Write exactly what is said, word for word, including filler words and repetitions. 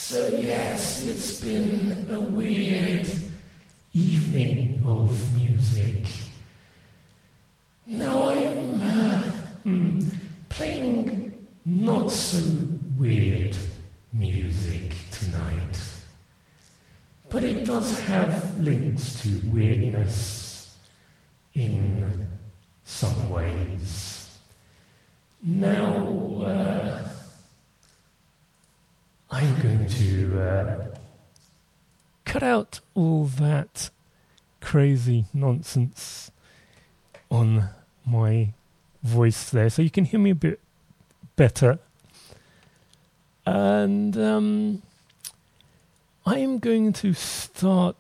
So yes, it's been a weird evening of music. Now I'm uh, mm, playing not so weird music tonight, but it does have links to weirdness in some ways. Now, uh, I'm going to uh, cut out all that crazy nonsense on my voice there so you can hear me a bit better. And um, I am going to start